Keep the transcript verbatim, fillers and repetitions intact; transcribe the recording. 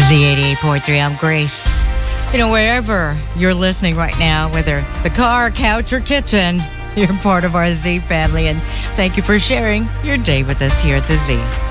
Z eighty-eight point three, I'm Grace. You know, wherever you're listening right now, whether the car, couch, or kitchen, you're part of our Z family, and thank you for sharing your day with us here at the Z.